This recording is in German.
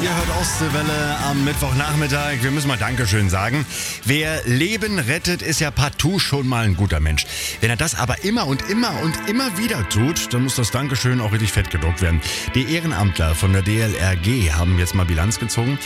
Ihr hört Ostseewelle am Mittwochnachmittag. Wir müssen mal Dankeschön sagen. Wer Leben rettet, ist ja partout schon mal ein guter Mensch. Wenn er das aber immer und immer und immer wieder tut, dann muss das Dankeschön auch richtig fett gedruckt werden. Die Ehrenamtler von der DLRG haben jetzt mal Bilanz gezogen.